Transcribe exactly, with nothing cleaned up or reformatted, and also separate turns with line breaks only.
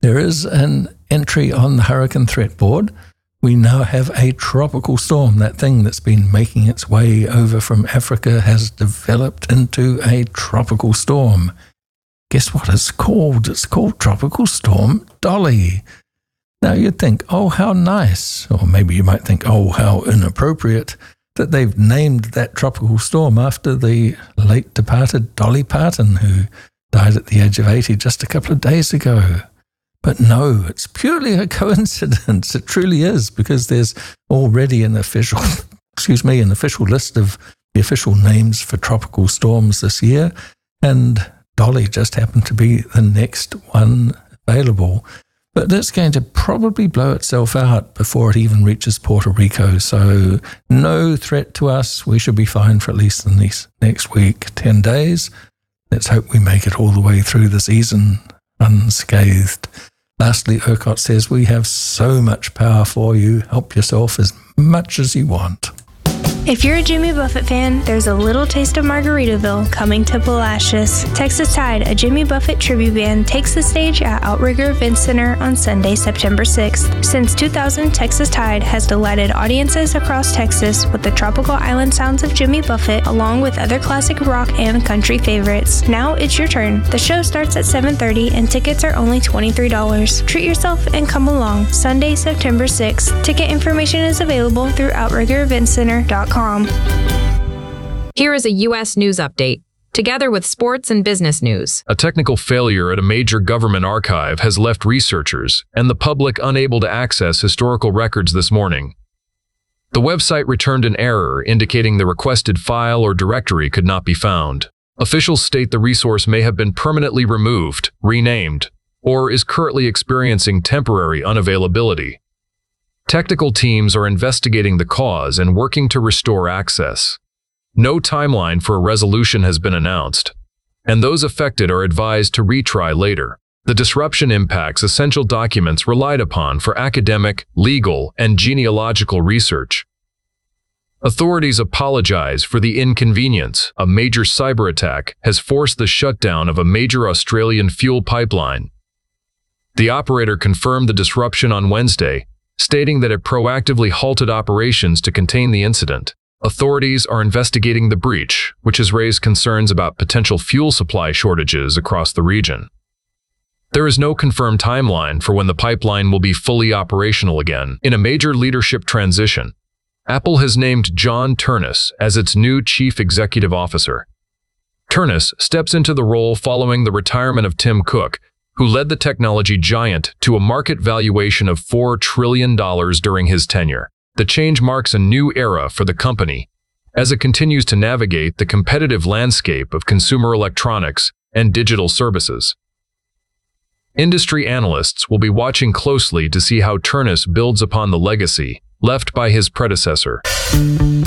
There is an entry on the hurricane threat board. We now have a tropical storm. That thing that's been making its way over from Africa has developed into a tropical storm. Guess what it's called? It's called Tropical Storm Dolly. Now you'd think, oh, how nice. Or maybe you might think, oh, how inappropriate that they've named that tropical storm after the late departed Dolly Parton, who died at the age of eighty just a couple of days ago. But no, it's purely a coincidence. It truly is, because there's already an official, excuse me, an official list of the official names for tropical storms this year, and Dolly just happened to be the next one available. But that's going to probably blow itself out before it even reaches Puerto Rico. So no threat to us. We should be fine for at least the next, next week, ten days. Let's hope we make it all the way through the season unscathed. Lastly, ERCOT says we have so much power for you. Help yourself as much as you want.
If you're a Jimmy Buffett fan, there's a little taste of Margaritaville coming to Palacios. Texas Tide, a Jimmy Buffett tribute band, takes the stage at Outrigger Event Center on Sunday, September sixth. Since two thousand, Texas Tide has delighted audiences across Texas with the tropical island sounds of Jimmy Buffett, along with other classic rock and country favorites. Now it's your turn. The show starts at seven thirty and tickets are only twenty-three dollars. Treat yourself and come along. Sunday, September sixth. Ticket information is available through outrigger event center dot com.
Here is a U S news update, together with sports and business news.
A technical failure at a major government archive has left researchers and the public unable to access historical records this morning. The website returned an error indicating the requested file or directory could not be found. Officials state the resource may have been permanently removed, renamed, or is currently experiencing temporary unavailability. Technical teams are investigating the cause and working to restore access. No timeline for a resolution has been announced, and those affected are advised to retry later. The disruption impacts essential documents relied upon for academic, legal, and genealogical research. Authorities apologize for the inconvenience. A major cyber attack has forced the shutdown of a major Australian fuel pipeline. The operator confirmed the disruption on Wednesday, stating that it proactively halted operations to contain the incident. Authorities are investigating the breach, which has raised concerns about potential fuel supply shortages across the region. There is no confirmed timeline for when the pipeline will be fully operational again. In a major leadership transition, Apple has named John Ternus as its new chief executive officer. Ternus steps into the role following the retirement of Tim Cook, who led the technology giant to a market valuation of four trillion dollars during his tenure. The change marks a new era for the company, as it continues to navigate the competitive landscape of consumer electronics and digital services. Industry analysts will be watching closely to see how Ternus builds upon the legacy left by his predecessor.